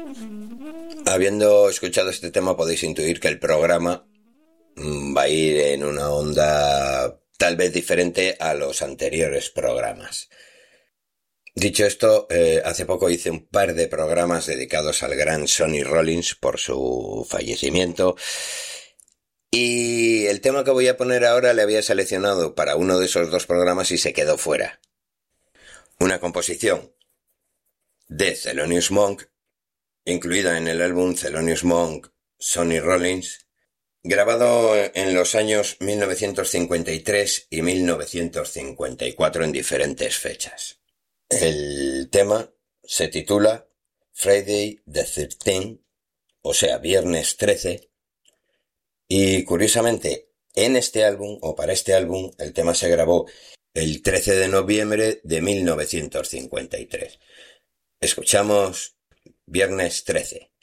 Habiendo escuchado este tema podéis intuir que el programa va a ir en una onda tal vez diferente a los anteriores programas. Dicho esto, hace poco hice un par de programas dedicados al gran Sonny Rollins por su fallecimiento. Y el tema que voy a poner ahora le había seleccionado para uno de esos dos programas y se quedó fuera. Una composición de Thelonious Monk, incluida en el álbum Thelonious Monk, Sonny Rollins, grabado en los años 1953 y 1954 en diferentes fechas. El tema se titula Friday the 13th, o sea, Viernes 13, y curiosamente en este álbum, o para este álbum, el tema se grabó el 13 de noviembre de 1953. Escuchamos Viernes 13.